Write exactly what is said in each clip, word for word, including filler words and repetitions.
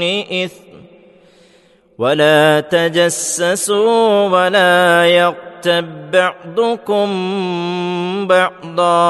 إثم ولا تجسسوا ولا يغتب بعضكم بعضا.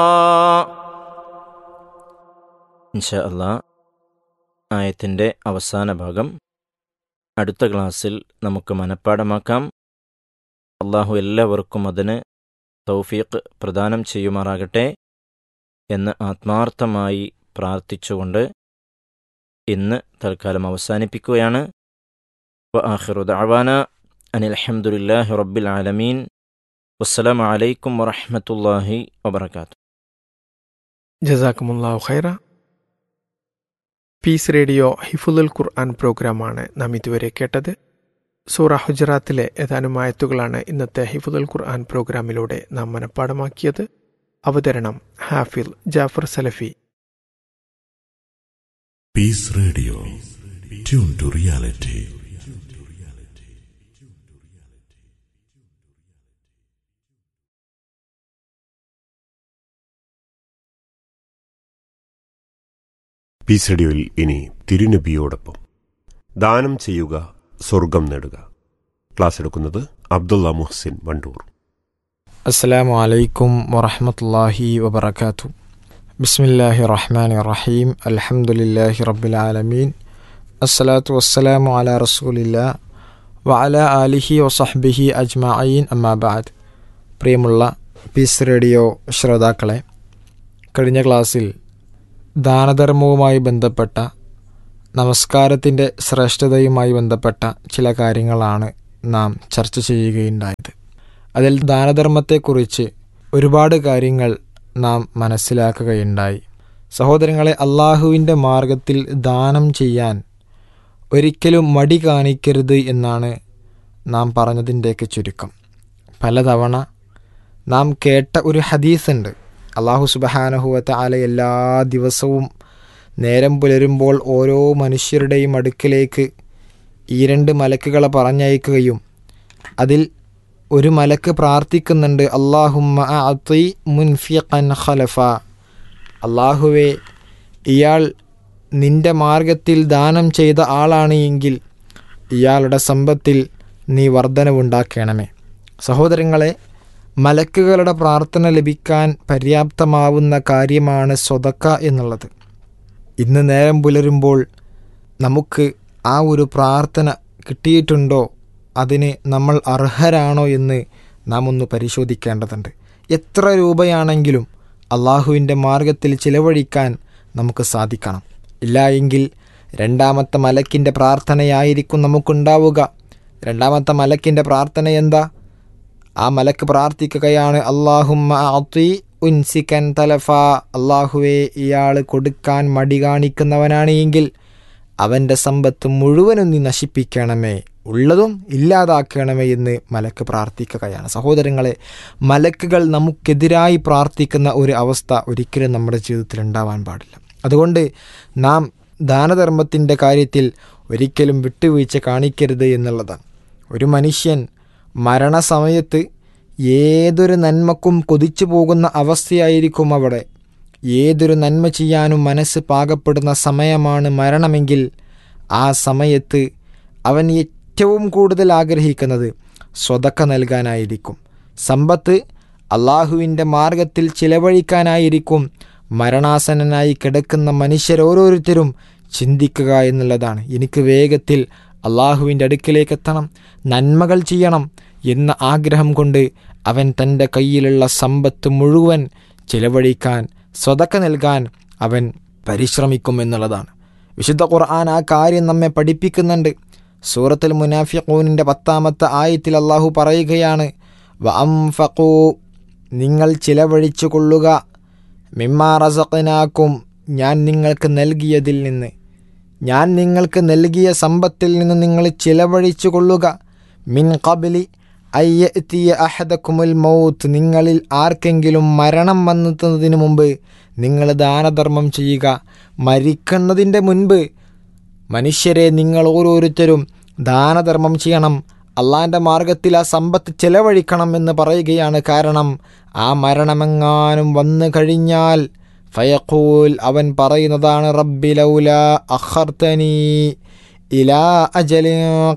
ഇൻഷാ അല്ലാഹ് ആയത്തിൻ്റെ അവസാന ഭാഗം അടുത്ത ക്ലാസ്സിൽ നമുക്ക് മനഃപ്പാഠമാക്കാം. അള്ളാഹു എല്ലാവർക്കും അതിന് തൗഫീഖ് പ്രദാനം ചെയ്യുമാറാകട്ടെ എന്ന് ആത്മാർത്ഥമായി പ്രാർത്ഥിച്ചുകൊണ്ട് ഇന്ന് തൽക്കാലം അവസാനിപ്പിക്കുകയാണ്. വആഖിറു ദഅവാനാ അനിൽ ഹംദുലില്ലാഹി റബ്ബിൽ ആലമീൻ. വസ്സലാമു അലൈക്കും വറഹ്മത്തുള്ളാഹി വബറകാതുഹു. ജസാക്കുമുല്ലാഹു ഖൈറ. പീസ് റേഡിയോ ഹിഫുലുൽ ഖുർആൻ പ്രോഗ്രാമാണ് നാം ഇതുവരെ കേട്ടത്. സൂറ ഹുജറാത്തിലെ ഏതാനും ആയത്തുകളാണ് ഇന്നത്തെ ഹിഫുലുൽ ഖുർആൻ പ്രോഗ്രാമിലൂടെ നാം മനഃപ്പാഠമാക്കിയത്. അവതരണം ഹാഫിൽ ജാഫർ സലഫി. Piece radio, tune to reality. Piece റേഡിയോയിൽ ഇനി തിരുനബിയോടൊപ്പം ദാനം ചെയ്യുക സ്വർഗം നേടുക. ക്ലാസ് എടുക്കുന്നത് അബ്ദുള്ള മുഹ്സിൻ വണ്ടൂർ. അസ്സലാമു അലൈക്കും വറഹ്മത്തുള്ളാഹി വബറകാതുഹു. ബിസ്മില്ലാഹിർ റഹ്മാനിർ റഹീം. അൽഹംദുലില്ലാഹി റബ്ബിൽ ആലമീൻ. അസ്സലാത്തു വസ്സലാമു അലാ റസൂലില്ലാഹ് വഅലാ ആലിഹി വസഹ്ബിഹി അജ്മഈൻ. അമ്മാ ബഅദ്. പ്രിയമുള്ള പീസ് റേഡിയോ ശ്രോതാക്കളെ, കഴിഞ്ഞ ക്ലാസ്സിൽ ദാനധർമ്മവുമായി ബന്ധപ്പെട്ട, നമസ്കാരത്തിൻ്റെ ശ്രേഷ്ഠതയുമായി ബന്ധപ്പെട്ട ചില കാര്യങ്ങളാണ് നാം ചർച്ച ചെയ്യുകയുണ്ടായത്. അതിൽ ദാനധർമ്മത്തെക്കുറിച്ച് ഒരുപാട് കാര്യങ്ങൾ നാം മനസ്സിലാക്കുകയുണ്ടായി. സഹോദരങ്ങളെ, അള്ളാഹുവിൻ്റെ മാർഗത്തിൽ ദാനം ചെയ്യാൻ ഒരിക്കലും മടി കാണിക്കരുത് എന്നാണ് നാം പറഞ്ഞതിൻ്റെയൊക്കെ ചുരുക്കം. പലതവണ നാം കേട്ട ഒരു ഹദീസുണ്ട്. അള്ളാഹു സുബ്ഹാനഹു വ തആല എല്ലാ ദിവസവും നേരം പുലരുമ്പോൾ ഓരോ മനുഷ്യരുടെയും അടുക്കിലേക്ക് ഈ രണ്ട് മലക്കുകളെ പറഞ്ഞയക്കുകയും അതിൽ ഒരു മലക്ക് പ്രാർത്ഥിക്കുന്നുണ്ട്, അല്ലാഹുമ്മ അഅതി മുൻഫിഖൻ ഖലഫ. അള്ളാഹുവേ, ഇയാൾ നിൻ്റെ മാർഗത്തിൽ ദാനം ചെയ്ത ആളാണ് എങ്കിൽ ഇയാളുടെ സമ്പത്തിൽ നീ വർധനവുണ്ടാക്കണമേ. സഹോദരങ്ങളെ, മലക്കുകളുടെ പ്രാർത്ഥന ലഭിക്കാൻ പര്യാപ്തമാവുന്ന കാര്യമാണ് സ്വതക്ക എന്നുള്ളത്. ഇന്ന് നേരം പുലരുമ്പോൾ നമുക്ക് ആ ഒരു പ്രാർത്ഥന കിട്ടിയിട്ടുണ്ടോ, അതിന് നമ്മൾ അർഹരാണോ എന്ന് നാം ഒന്ന് പരിശോധിക്കേണ്ടതുണ്ട്. എത്ര രൂപയാണെങ്കിലും അള്ളാഹുവിൻ്റെ മാർഗത്തിൽ ചിലവഴിക്കാൻ നമുക്ക് സാധിക്കണം. ഇല്ല എങ്കിൽ രണ്ടാമത്തെ മലക്കിൻ്റെ പ്രാർത്ഥനയായിരിക്കും നമുക്കുണ്ടാവുക. രണ്ടാമത്തെ മലക്കിൻ്റെ പ്രാർത്ഥന എന്താ? ആ മലക്ക് പ്രാർത്ഥിക്കുകയാണ്, അല്ലാഹുമ്മ അഅതി ഉൻസിക്കൻ തലഫ. അള്ളാഹുവേ, ഇയാൾ കൊടുക്കാൻ മടി കാണിക്കുന്നവനാണ് എങ്കിൽ അവൻ്റെ സമ്പത്ത് മുഴുവനും നീ നശിപ്പിക്കണമേ, ഉള്ളതും ഇല്ലാതാക്കണമേ എന്ന് മലക്ക് പ്രാർത്ഥിക്കുകയാണ്. സഹോദരങ്ങളെ, മലക്കുകൾ നമുക്കെതിരായി പ്രാർത്ഥിക്കുന്ന ഒരു അവസ്ഥ ഒരിക്കലും നമ്മുടെ ജീവിതത്തിൽ ഉണ്ടാവാൻ പാടില്ല. അതുകൊണ്ട് നാം ദാനധർമ്മത്തിൻ്റെ കാര്യത്തിൽ ഒരിക്കലും വിട്ടുവീഴ്ച കാണിക്കരുത് എന്നുള്ളതാണ്. ഒരു മനുഷ്യൻ മരണസമയത്ത് ഏതൊരു നന്മക്കും കൊതിച്ചു പോകുന്ന അവസ്ഥയായിരിക്കും അവിടെ. ഏതൊരു നന്മ ചെയ്യാനും മനസ്സ് പാകപ്പെടുന്ന സമയമാണ് മരണമെങ്കിൽ ആ സമയത്ത് അവൻ ഏറ്റവും കൂടുതൽ ആഗ്രഹിക്കുന്നത് സ്വതക്ക നൽകാനായിരിക്കും. സമ്പത്ത് അള്ളാഹുവിൻ്റെ മാർഗത്തിൽ ചിലവഴിക്കാനായിരിക്കും മരണാസന്നനായി കിടക്കുന്ന മനുഷ്യരോരോരുത്തരും ചിന്തിക്കുക എന്നുള്ളതാണ്. എനിക്ക് വേഗത്തിൽ അള്ളാഹുവിൻ്റെ അടുക്കിലേക്ക് എത്തണം, നന്മകൾ ചെയ്യണം എന്ന ആഗ്രഹം കൊണ്ട് അവൻ തൻ്റെ കയ്യിലുള്ള സമ്പത്ത് മുഴുവൻ ചിലവഴിക്കാൻ, സ്വതക്ക നൽകാൻ അവൻ പരിശ്രമിക്കും എന്നുള്ളതാണ്. വിശുദ്ധ ഖുർആൻ ആ കാര്യം നമ്മെ പഠിപ്പിക്കുന്നുണ്ട്. സൂറത്തുൽ മുനാഫിഖൂനിൻ്റെ പത്താമത്തെ ആയത്തിൽ അള്ളാഹു പറയുകയാണ്, വഅൻഫഖൂ, നിങ്ങൾ ചിലവഴിച്ചു കൊള്ളുക, മിമ്മാ റസഖ്നാക്കും, ഞാൻ നിങ്ങൾക്ക് നൽകിയതിൽ നിന്ന്, ഞാൻ നിങ്ങൾക്ക് നൽകിയ സമ്പത്തിൽ നിന്ന് നിങ്ങൾ ചിലവഴിച്ചു കൊള്ളുക. മിൻ ഖബ്ലി അയ്യഅതിയ അഹദകുമുൽ മൗത്ത്, നിങ്ങളിൽ ആർക്കെങ്കിലും മരണം വന്നെത്തുന്നതിന് മുമ്പ് നിങ്ങൾ ദാനധർമ്മം ചെയ്യുക. മരിക്കുന്നതിൻ്റെ മുൻപ് മനുഷ്യരെ നിങ്ങൾ ഓരോരുത്തരും ദാനധർമ്മം ചെയ്യണം, അള്ളാൻ്റെ മാർഗത്തിൽ ആ സമ്പത്ത് ചെലവഴിക്കണം എന്ന് പറയുകയാണ്. കാരണം ആ മരണമെങ്ങാനും വന്നു കഴിഞ്ഞാൽ ഫയഖൂൽ, അവൻ പറയുന്നതാണ്, റബ്ബി ലൗലാ അഖർതനീ ഇലാ അജലിൻ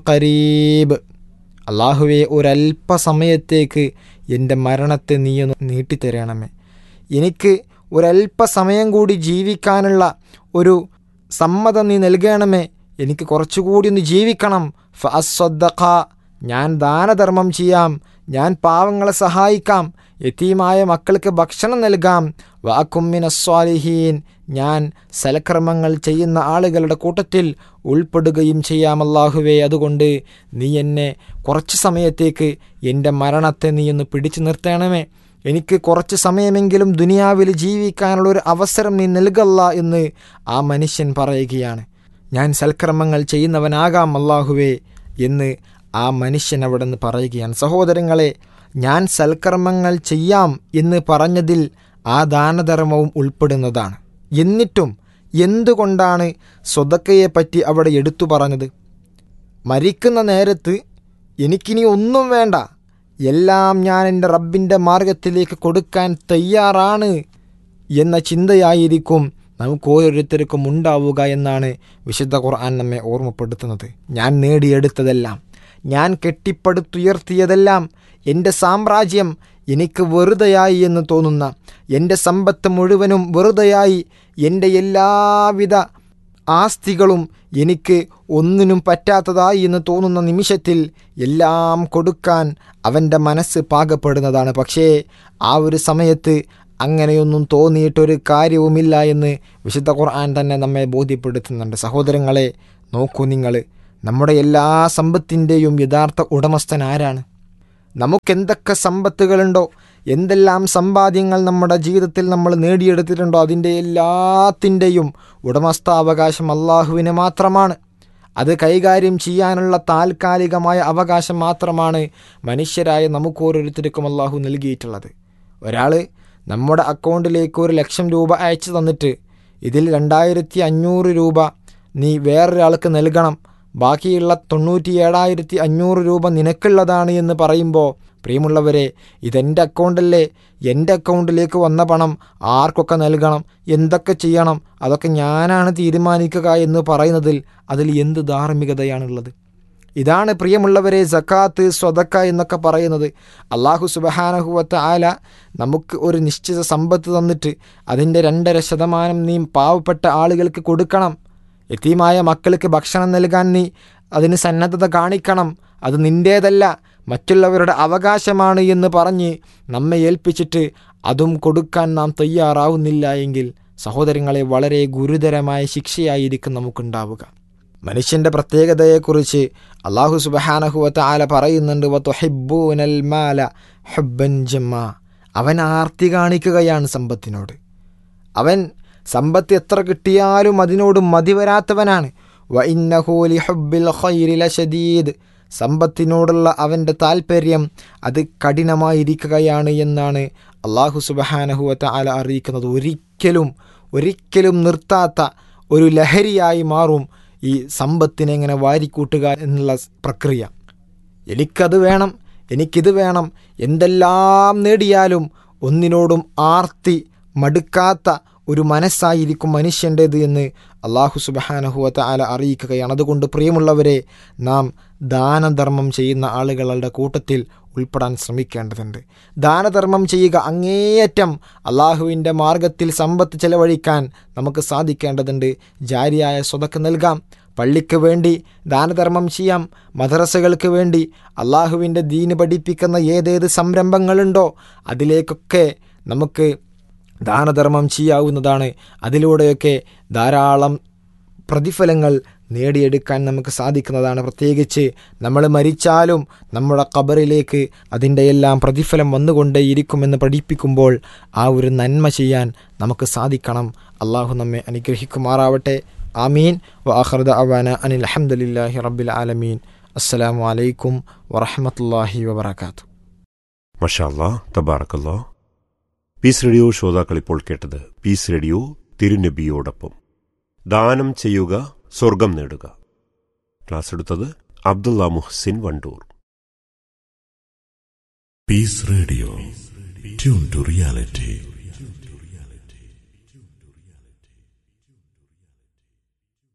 ഖരീബ്. അള്ളാഹുവേ, ഒരല്പസമയത്തേക്ക് എൻ്റെ മരണത്തെ നീയൊന്ന് നീട്ടിത്തരണമേ. എനിക്ക് ഒരല്പസമയം കൂടി ജീവിക്കാനുള്ള ഒരു സമ്മതം നീ നൽകണമേ. എനിക്ക് കുറച്ചുകൂടി ഒന്ന് ജീവിക്കണം. ഫഅസ്സദ്ദഖ, ഞാൻ ദാനധർമ്മം ചെയ്യാം, ഞാൻ പാവങ്ങളെ സഹായിക്കാം, യതീമായ മക്കൾക്ക് ഭക്ഷണം നൽകാം. വഅകും മിനസ്സാലിഹീൻ, ഞാൻ സൽക്കർമ്മങ്ങൾ ചെയ്യുന്ന ആളുകളുടെ കൂട്ടത്തിൽ ഉൾപ്പെടുകയും ചെയ്യാം. അല്ലാഹുവേ, അതുകൊണ്ട് നീ എന്നെ കുറച്ച് സമയത്തേക്ക് എൻ്റെ മരണത്തെ നീ ഒന്ന് പിടിച്ചു നിർത്തണമേ. എനിക്ക് കുറച്ച് സമയമെങ്കിലും ദുനിയാവിൽ ജീവിക്കാനുള്ളൊരു അവസരം നീ നൽകല്ല എന്ന് ആ മനുഷ്യൻ പറയുകയാണ്. ഞാൻ സൽക്കർമ്മങ്ങൾ ചെയ്യുന്നവനാകാം അല്ലാഹുവേ എന്ന് ആ മനുഷ്യൻ അവിടെ നിന്ന് പറയുകയാണ്. സഹോദരങ്ങളെ, ഞാൻ സൽക്കർമ്മങ്ങൾ ചെയ്യാം എന്ന് പറഞ്ഞതിൽ ആ ദാനധർമ്മവും ഉൾപ്പെടുന്നതാണ്. എന്നിട്ടും എന്തുകൊണ്ടാണ് സ്വതക്കയെപ്പറ്റി അവിടെ എടുത്തു പറഞ്ഞത്? മരിക്കുന്ന നേരത്ത് എനിക്കിനി ഒന്നും വേണ്ട, എല്ലാം ഞാൻ എൻ്റെ റബ്ബിൻ്റെ മാർഗത്തിലേക്ക് കൊടുക്കാൻ തയ്യാറാണ് എന്ന ചിന്തയായിരിക്കും നമുക്ക് ഓരോരുത്തർക്കും ഉണ്ടാവുക എന്നാണ് വിശുദ്ധ ഖുർആൻ നമ്മെ ഓർമ്മപ്പെടുത്തുന്നത്. ഞാൻ നേടിയെടുത്തതെല്ലാം, ഞാൻ കെട്ടിപ്പടുത്തുയർത്തിയതെല്ലാം, എൻ്റെ സാമ്രാജ്യം എനിക്ക് വെറുതെയായി എന്ന് തോന്നുന്ന, എൻ്റെ സമ്പത്ത് മുഴുവനും വെറുതെയായി, എൻ്റെ എല്ലാവിധ ആസ്തികളും എനിക്ക് ഒന്നിനും പറ്റാത്തതായി എന്ന് തോന്നുന്ന നിമിഷത്തിൽ എല്ലാം കൊടുക്കാൻ അവൻ്റെ മനസ്സ് പാകപ്പെടുന്നതാണ്. പക്ഷേ ആ ഒരു സമയത്ത് അങ്ങനെയൊന്നും തോന്നിയിട്ടൊരു കാര്യവുമില്ല എന്ന് വിശുദ്ധ ഖുർആൻ തന്നെ നമ്മെ ബോധ്യപ്പെടുത്തുന്നുണ്ട്. സഹോദരങ്ങളെ, നോക്കൂ നിങ്ങൾ, നമ്മുടെ എല്ലാ സമ്പത്തിൻ്റെയും യഥാർത്ഥ ഉടമസ്ഥൻ ആരാണ്? നമുക്കെന്തൊക്കെ സമ്പത്തുകളുണ്ടോ, എന്തെല്ലാം സമ്പാദ്യങ്ങൾ നമ്മുടെ ജീവിതത്തിൽ നമ്മൾ നേടിയെടുത്തിട്ടുണ്ടോ, അതിൻ്റെ എല്ലാത്തിൻ്റെയും ഉടമസ്ഥാവകാശം അള്ളാഹുവിന് മാത്രമാണ്. അത് കൈകാര്യം ചെയ്യാനുള്ള താൽക്കാലികമായ അവകാശം മാത്രമാണ് മനുഷ്യരായ നമുക്ക് ഓരോരുത്തർക്കും അള്ളാഹു നൽകിയിട്ടുള്ളത്. ഒരാൾ നമ്മുടെ അക്കൗണ്ടിലേക്ക് ഒരു ലക്ഷം രൂപ അയച്ചു തന്നിട്ട് ഇതിൽ രണ്ടായിരത്തി അഞ്ഞൂറ് രൂപ നീ വേറൊരാൾക്ക് നൽകണം, ബാക്കിയുള്ള തൊണ്ണൂറ്റി ഏഴായിരത്തി അഞ്ഞൂറ് രൂപ നിനക്കുള്ളതാണ് എന്ന് പറയുമ്പോൾ, പ്രിയമുള്ളവരെ, ഇതെൻ്റെ അക്കൗണ്ടല്ലേ, എൻ്റെ അക്കൗണ്ടിലേക്ക് വന്ന പണം ആർക്കൊക്കെ നൽകണം, എന്തൊക്കെ ചെയ്യണം, അതൊക്കെ ഞാനാണ് തീരുമാനിക്കുക എന്ന് പറയുന്നതിൽ അതിൽ എന്ത് ധാർമ്മികതയാണുള്ളത്? ഇതാണ് പ്രിയമുള്ളവരെ സക്കാത്ത്, സ്വതക്ക എന്നൊക്കെ പറയുന്നത്. അള്ളാഹു സുബ്ഹാനഹു വ തആല നമുക്ക് ഒരു നിശ്ചിത സമ്പത്ത് തന്നിട്ട് അതിൻ്റെ രണ്ടര ശതമാനം നീ പാവപ്പെട്ട ആളുകൾക്ക് കൊടുക്കണം, യതീമായ മക്കൾക്ക് ഭക്ഷണം നൽകാൻ നീ അതിന് സന്നദ്ധത കാണിക്കണം, അത് നിൻ്റേതല്ല മറ്റുള്ളവരുടെ അവകാശമാണ് എന്ന് പറഞ്ഞ് നമ്മെ ഏൽപ്പിച്ചിട്ട് അതും കൊടുക്കാൻ നാം തയ്യാറാവുന്നില്ല എങ്കിൽ സഹോദരങ്ങളെ, വളരെ ഗുരുതരമായ ശിക്ഷയായിരിക്കും നമുക്കുണ്ടാവുക. മനുഷ്യൻ്റെ പ്രത്യേകതയെക്കുറിച്ച് അള്ളാഹു സുബ്ഹാനഹു വ തആല പറയുന്നുണ്ട്, വതുഹിബ്ബൂനൽ മാല ഹുബ്ബൻ ജമ്മാ. അവൻ ആർത്തി കാണിക്കുകയാണ് സമ്പത്തിനോട്. അവൻ സമ്പത്ത് എത്ര കിട്ടിയാലും അതിനോട് മതിവരാത്തവനാണ്. വ ഇന്നഹു ലിഹുബ്ബിൽ ഖൈരി ലശദീദ്. സമ്പത്തിനോടുള്ള അവൻ്റെ താൽപ്പര്യം അത് കഠിനമായിരിക്കുകയാണ് എന്നാണ് അള്ളാഹു സുബ്ഹാനഹു വ തആല അറിയിക്കുന്നത്. ഒരിക്കലും ഒരിക്കലും നിർത്താത്ത ഒരു ലഹരിയായി മാറും ഈ സമ്പത്തിനെ എങ്ങനെ വാരിക്കൂട്ടുക എന്നുള്ള പ്രക്രിയ. എനിക്കത് വേണം, എനിക്കിത് വേണം, എന്തെല്ലാം നേടിയാലും ഒന്നിനോടും ആർത്തി മടുക്കാത്ത ഒരു മനസ്സായിരിക്കും മനുഷ്യൻ്റേത് എന്ന് അള്ളാഹു സുബ്ഹാനഹു വ തആല അറിയിക്കുകയാണ്. അതുകൊണ്ട് പ്രിയമുള്ളവരെ, നാം ദാനധർമ്മം ചെയ്യുന്ന ആളുകളുടെ കൂട്ടത്തിൽ ഉൾപ്പെടാൻ ശ്രമിക്കേണ്ടതുണ്ട്. ദാനധർമ്മം ചെയ്യുക, അങ്ങേയറ്റം അള്ളാഹുവിൻ്റെ മാർഗത്തിൽ സമ്പത്ത് ചെലവഴിക്കാൻ നമുക്ക് സാധിക്കേണ്ടതുണ്ട്. ജാരിയായ സ്വതക്ക നൽകാം, പള്ളിക്ക് വേണ്ടി ദാനധർമ്മം ചെയ്യാം, മദ്രസകൾക്ക് വേണ്ടി അള്ളാഹുവിൻ്റെ ദീന് പഠിപ്പിക്കുന്ന ഏതേത് സംരംഭങ്ങളുണ്ടോ അതിലേക്കൊക്കെ നമുക്ക് ദാനധർമ്മം ചെയ്യാവുന്നതാണ്. അതിലൂടെയൊക്കെ ധാരാളം പ്രതിഫലങ്ങൾ നേടിയെടുക്കാൻ നമുക്ക് സാധിക്കുന്നതാണ്. പ്രത്യേകിച്ച് നമ്മൾ മരിച്ചാലും നമ്മുടെ ഖബറിലേക്ക് അതിൻ്റെ എല്ലാം പ്രതിഫലം വന്നുകൊണ്ടേയിരിക്കുമെന്ന് പഠിപ്പിക്കുമ്പോൾ ആ ഒരു നന്മ ചെയ്യാൻ നമുക്ക് സാധിക്കണം. അള്ളാഹു നമ്മെ അനുഗ്രഹിക്കുമാറാവട്ടെ. ആമീൻ. വ ആഖിറു ദഅവാന അനിൽ ഹംദുലില്ലാഹി റബ്ബിൽ ആലമീൻ. അസ്സലാമു അലൈക്കും വറഹ്മത്തുള്ളാഹി വബറകാതുഹു. മാഷാ അല്ലാഹ്, തബാറക്കല്ലാഹ്. പീസ് റേഡിയോ ശ്രോതാക്കൾ ഇപ്പോൾ കേട്ടത് പീസ് റേഡിയോ തിരുനബിയോടൊപ്പം. ദാനം ചെയ്യുക, സ്വർഗം നേടുക. ക്ലാസ് എടുത്തത് Abdulla Muhsin Wandoor. Piece radio, tune to reality.